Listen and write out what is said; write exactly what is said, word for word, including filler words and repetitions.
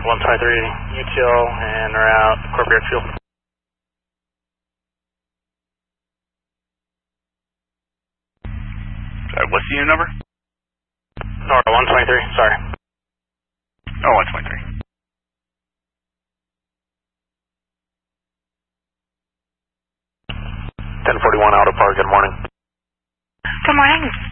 one twenty-three U T L and route Corporate Fuel. Sorry, what's the unit number? No, one twenty-three, sorry. Oh, one twenty-three. ten forty-one Auto Park, good morning. Good morning.